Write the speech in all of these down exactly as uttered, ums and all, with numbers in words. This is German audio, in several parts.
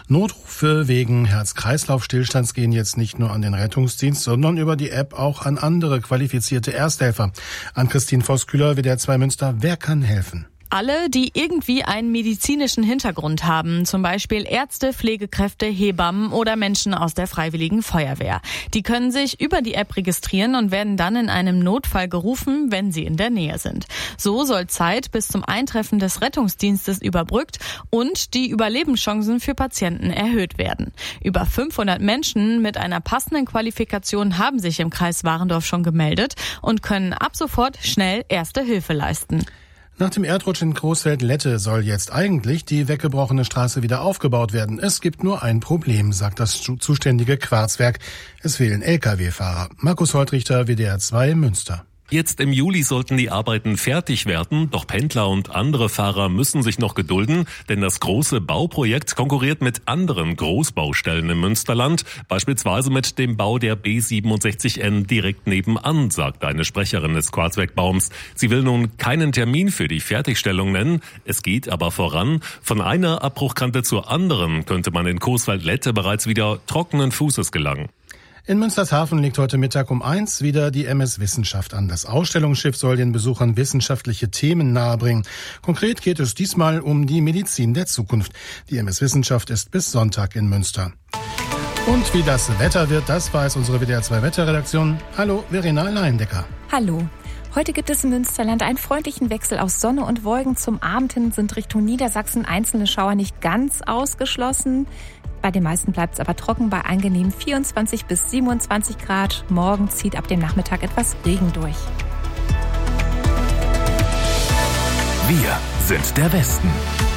Notrufe wegen Herz-Kreislauf-Stillstands gehen jetzt nicht nur an den Rettungsdienst, sondern über die App auch an andere qualifizierte Ersthelfer. An Christine Voskueller, W D R zwei Münster. Wer kann helfen? Alle, die irgendwie einen medizinischen Hintergrund haben, zum Beispiel Ärzte, Pflegekräfte, Hebammen oder Menschen aus der Freiwilligen Feuerwehr. Die können sich über die App registrieren und werden dann in einem Notfall gerufen, wenn sie in der Nähe sind. So soll Zeit bis zum Eintreffen des Rettungsdienstes überbrückt und die Überlebenschancen für Patienten erhöht werden. Über fünfhundert Menschen mit einer passenden Qualifikation haben sich im Kreis Warendorf schon gemeldet und können ab sofort schnell Erste Hilfe leisten. Nach dem Erdrutsch in Großfeld-Lette soll jetzt eigentlich die weggebrochene Straße wieder aufgebaut werden. Es gibt nur ein Problem, sagt das zuständige Quarzwerk. Es fehlen L K W-Fahrer. Markus Holtrichter, W D R zwei Münster. Jetzt im Juli sollten die Arbeiten fertig werden, doch Pendler und andere Fahrer müssen sich noch gedulden, denn das große Bauprojekt konkurriert mit anderen Großbaustellen im Münsterland, beispielsweise mit dem Bau der B siebenundsechzig N direkt nebenan, sagt eine Sprecherin des Quarzwerkbaums. Sie will nun keinen Termin für die Fertigstellung nennen, es geht aber voran. Von einer Abbruchkante zur anderen könnte man in Coesfeld-Lette bereits wieder trockenen Fußes gelangen. In Münstershafen liegt heute Mittag um eins wieder die M S Wissenschaft an. Das Ausstellungsschiff soll den Besuchern wissenschaftliche Themen nahebringen. Konkret geht es diesmal um die Medizin der Zukunft. Die M S Wissenschaft ist bis Sonntag in Münster. Und wie das Wetter wird, das weiß unsere W D R zwei Wetterredaktion. Hallo, Verena Leindecker. Hallo. Heute gibt es im Münsterland einen freundlichen Wechsel aus Sonne und Wolken. Zum Abend hin sind Richtung Niedersachsen einzelne Schauer nicht ganz ausgeschlossen. Bei den meisten bleibt es aber trocken bei angenehmen vierundzwanzig bis siebenundzwanzig Grad. Morgen zieht ab dem Nachmittag etwas Regen durch. Wir sind der Westen.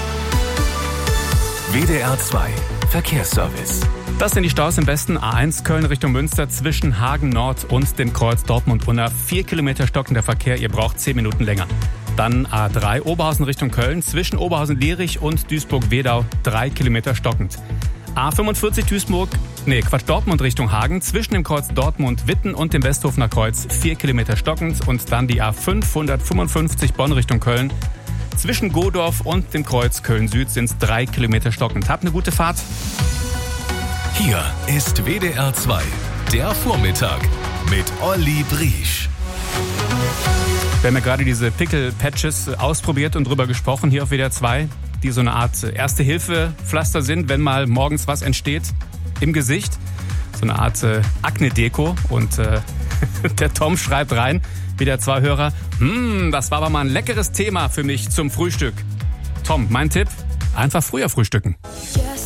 W D R zwei Verkehrsservice. Das sind die Staus im Westen. A eins Köln Richtung Münster zwischen Hagen Nord und dem Kreuz Dortmund-Unna. Vier Kilometer stockender Verkehr, ihr braucht zehn Minuten länger. Dann A drei Oberhausen Richtung Köln zwischen Oberhausen-Lierich und Duisburg-Wedau. Drei Kilometer stockend. A fünfundvierzig Duisburg, nee, Quatsch, Dortmund Richtung Hagen, zwischen dem Kreuz Dortmund-Witten und dem Westhofener Kreuz, vier Kilometer stockend. Und dann die A fünfhundertfünfundfünfzig Bonn Richtung Köln, zwischen Godorf und dem Kreuz Köln-Süd sind es drei Kilometer stockend. Habt eine gute Fahrt. Hier ist W D R zwei, der Vormittag mit Olli Briesch. Wir haben ja gerade diese Pickle-Patches ausprobiert und drüber gesprochen hier auf W D R zwei, die so eine Art Erste-Hilfe-Pflaster sind, wenn mal morgens was entsteht im Gesicht. So eine Art äh, Akne-Deko. Und äh, der Tom schreibt rein, W D R zwei Hörer, hm, das war aber mal ein leckeres Thema für mich zum Frühstück. Tom, mein Tipp, einfach früher frühstücken. Yes.